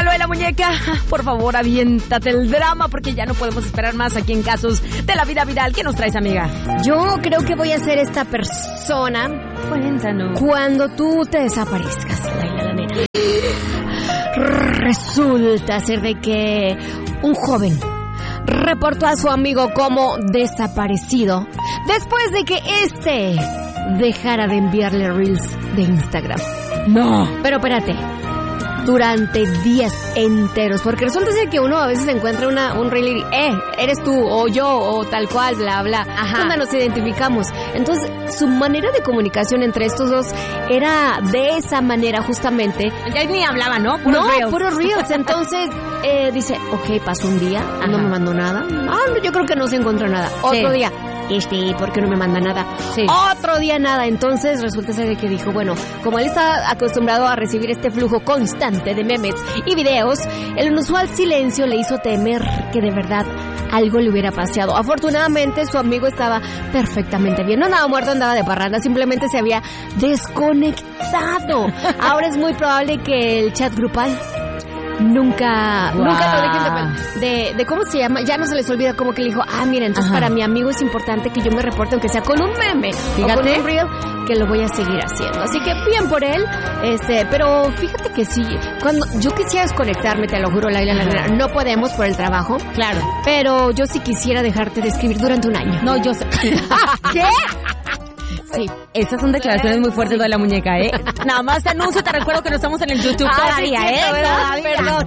lo de la muñeca, por favor, aviéntate el drama porque ya no podemos esperar más aquí en Casos de la Vida Viral. ¿Qué nos traes, amiga? Yo creo que voy a ser esta persona. Cuéntanos. Cuando tú te desaparezcas, la nena. Resulta ser de que un joven reportó a su amigo como desaparecido después de que este dejara de enviarle reels de Instagram. No. Pero espérate, durante días enteros, porque resulta ser que uno a veces encuentra un reel y eres tú o yo o tal cual, bla bla. Ajá. Cuando nos identificamos. Entonces su manera de comunicación entre estos dos era de esa manera justamente. Ya ni hablaba, ¿no? Puros reels. Entonces dice, ok, pasó un día, no me mandó nada. Yo creo que no se encontró nada. Otro día, ¿por qué no me manda nada? Sí. Otro día nada. Entonces resulta ser de que dijo, bueno, como él está acostumbrado a recibir este flujo constante de memes y videos, el inusual silencio le hizo temer que de verdad algo le hubiera pasado. Afortunadamente su amigo estaba perfectamente bien, no andaba muerto, andaba de parranda, simplemente se había desconectado. Ahora es muy probable que el chat grupal nunca lo dejen de ¿cómo se llama? Ya no se les olvida, como que le dijo, mira, entonces para mi amigo es importante que yo me reporte, aunque sea con un meme, fíjate, o con un reel, que lo voy a seguir haciendo. Así que bien por él, pero fíjate que sí, cuando yo quisiera desconectarme, te lo juro, Laila, no podemos por el trabajo. Claro. Pero yo sí quisiera dejarte de escribir durante un año. No, yo sé. ¿Qué? Sí, esas son declaraciones muy fuertes de la muñeca, ¿eh? Nada más te anuncio, te recuerdo que no estamos en el YouTube todavía, ¿eh? Perdón.